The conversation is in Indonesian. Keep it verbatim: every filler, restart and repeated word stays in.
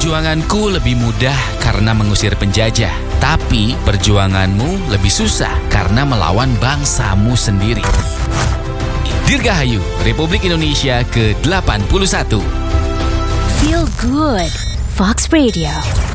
Perjuanganku lebih mudah karena mengusir penjajah, tapi perjuanganmu lebih susah karena melawan bangsamu sendiri. Dirgahayu, Republik Indonesia ke delapan puluh satu. Feel good. Fox Radio.